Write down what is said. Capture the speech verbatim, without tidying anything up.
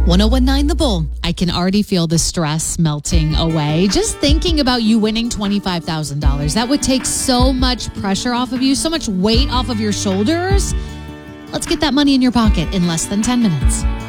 one oh one nine The Bull. I can already feel the stress melting away. Just thinking about you winning twenty-five thousand dollars. That would take so much pressure off of you, so much weight off of your shoulders. Let's get that money in your pocket in less than ten minutes.